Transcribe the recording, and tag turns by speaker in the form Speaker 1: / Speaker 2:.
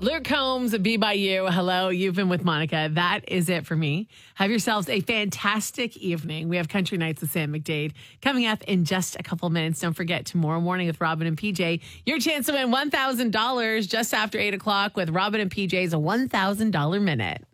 Speaker 1: Luke Combs, Be By You. Hello, you've been with Monica. That is it for me. Have yourselves a fantastic evening. We have Country Nights with Sam McDade coming up in just a couple minutes. Don't forget, tomorrow morning with Robin and PJ, your chance to win $1,000 just after 8 o'clock with Robin and PJ's a $1,000 minute.